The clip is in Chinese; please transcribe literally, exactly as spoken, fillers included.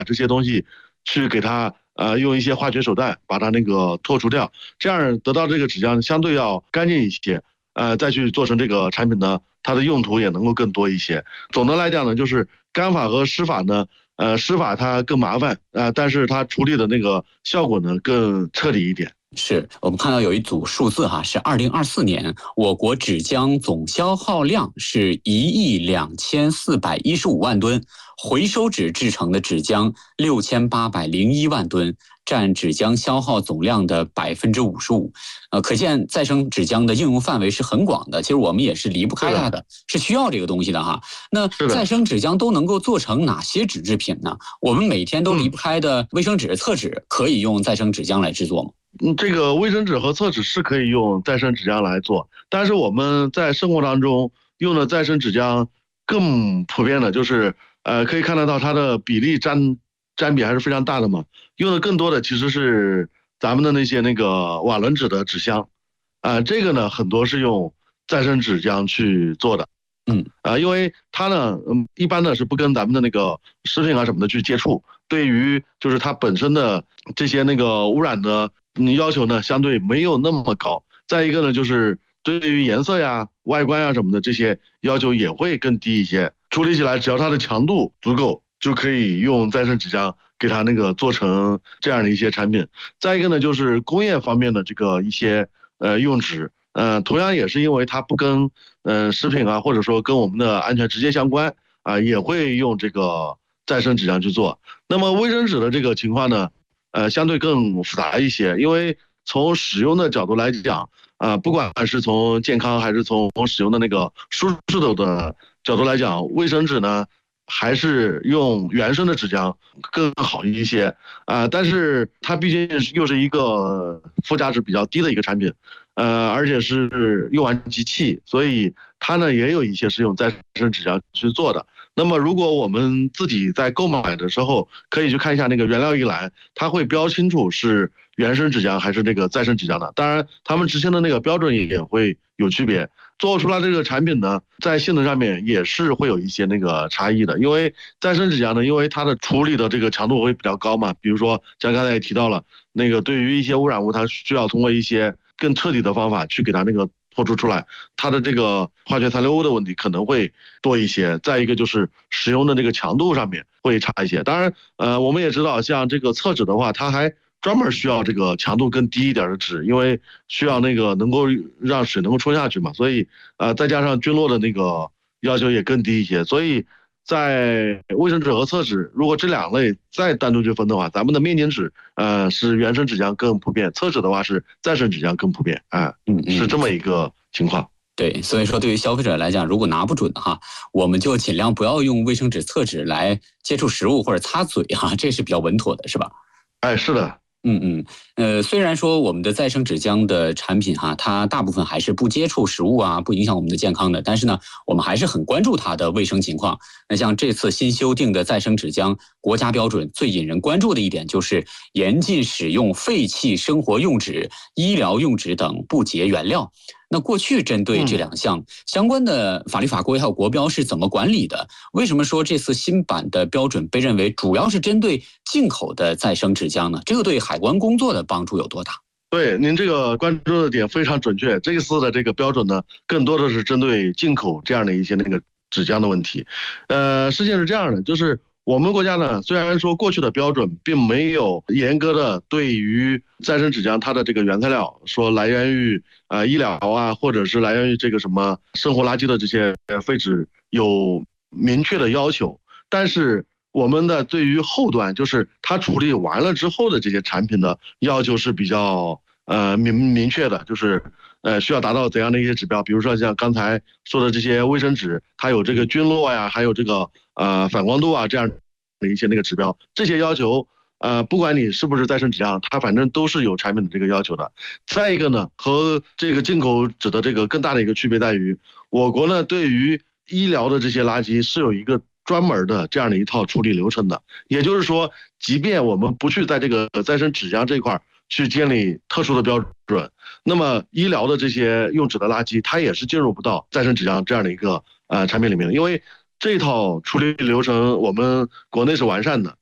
这些东西去给它呃用一些化学手段把它那个脱除掉，这样得到这个纸浆相对要干净一些，呃再去做成这个产品呢，它的用途也能够更多一些。总的来讲呢，就是干法和湿法呢，呃湿法它更麻烦啊、呃，但是它处理的那个效果呢更彻底一点。 是我们看到有一组数字哈，是二零二四年我国纸浆总消耗量是一亿两千四百一十五万吨，回收纸制成的纸浆六千八百零一万吨，占纸浆消耗总量的百分之五十五。呃，可见再生纸浆的应用范围是很广的。其实我们也是离不开它的，是需要这个东西的哈。那再生纸浆都能够做成哪些纸制品呢？我们每天都离不开的卫生纸、厕纸，可以用再生纸浆来制作吗？ 嗯，这个卫生纸和厕纸是可以用再生纸浆来做，但是我们在生活当中用的再生纸浆更普遍的就是，呃，可以看得到它的比例占占比还是非常大的嘛。用的更多的其实是咱们的那些那个瓦楞纸的纸箱，啊、呃，这个呢很多是用再生纸浆去做的。 嗯， 啊、呃，因为它呢，嗯，一般呢是不跟咱们的那个食品啊什么的去接触，对于就是它本身的这些那个污染的。你要求呢相对没有那么高，再一个呢就是对于颜色呀、外观呀什么的这些要求也会更低一些，处理起来只要它的强度足够，就可以用再生纸浆给它那个做成这样的一些产品。再一个呢就是工业方面的这个一些呃用纸，呃同样也是因为它不跟呃食品啊或者说跟我们的安全直接相关啊、呃，也会用这个再生纸浆去做。那么卫生纸的这个情况呢？呃，相对更复杂一些，因为从使用的角度来讲，啊、呃，不管是从健康还是从使用的那个舒适度的角度来讲，卫生纸呢还是用原生的纸浆更好一些啊、呃。但是它毕竟又是一个附加值比较低的一个产品，呃，而且是用完即弃，所以它呢也有一些是用再生纸浆去做的。那么如果我们自己在购买的时候，可以去看一下那个原料一栏，它会标清楚是原生纸浆还是这个再生纸浆的。当然，他们之间的那个标准也会有区别。做出来这个产品呢，在性能上面也是会有一些那个差异的。因为再生纸浆呢，因为它的处理的这个强度会比较高嘛，比如说像刚才也提到了，那个对于一些污染物，它需要通过一些更彻底的方法去给它那个脱除出来，它的这个化学残留物的问题可能会多一些。再一个就是使用的这个强度上面会差一些。当然，呃，我们也知道，像这个厕纸的话，它还专门需要这个强度更低一点的纸，因为需要那个能够让水能够冲下去嘛，所以呃，再加上菌落的那个要求也更低一些。所以在卫生纸和厕纸，如果这两类再单独去分的话，咱们的面巾纸呃是原生纸浆更普遍，厕纸的话是再生纸浆更普遍啊、呃，是这么一个情况。 对，所以说对于消费者来讲，如果拿不准哈，我们就尽量不要用卫生纸、厕纸来接触食物或者擦嘴哈，这是比较稳妥的，是吧？ 哎，是的。 嗯嗯，呃，虽然说我们的再生纸浆的产品哈，它大部分还是不接触食物啊，不影响我们的健康的，但是呢，我们还是很关注它的卫生情况。那像这次新修订的再生纸浆国家标准，最引人关注的一点就是严禁使用废弃生活用纸、医疗用纸等不洁原料。那过去针对这两项相关的法律法规还有国标是怎么管理的？为什么说这次新版的标准被认为主要是针对进口的再生纸浆呢？这个对海关工作的帮助有多大？ 对，您这个关注的点非常准确。这一次的这个标准呢，更多的是针对进口这样的一些那个纸浆的问题。呃，事情是这样的，就是我们国家呢，虽然说过去的标准并没有严格的对于再生纸浆它的这个原材料说来源于呃医疗啊，或者是来源于这个什么生活垃圾的这些废纸有明确的要求，但是我们的对于后端，就是它处理完了之后的这些产品的要求是比较呃明明确的，就是呃需要达到怎样的一些指标，比如说像刚才说的这些卫生纸，它有这个菌落呀，还有这个呃反光度啊这样的一些那个指标，这些要求呃不管你是不是再生纸浆，它反正都是有产品的这个要求的。再一个呢，和这个进口纸的这个更大的一个区别在于，我国呢对于医疗的这些垃圾是有一个专门的这样的一套处理流程的，也就是说，即便我们不去在这个再生纸浆这一块去建立特殊的标准，那么医疗的这些用纸的垃圾，它也是进入不到再生纸浆这样的一个呃产品里面的，因为这套处理流程我们国内是完善的，